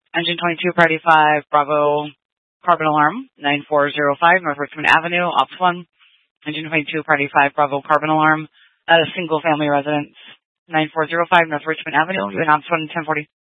Engine 22, Priority 5, Bravo, Carbon Alarm, 9405 North Richmond Avenue, Ops 1. Engine 22, Priority 5, Bravo, Carbon Alarm, at a single family residence, 9405 North Richmond Avenue, and Ops 1, 1040.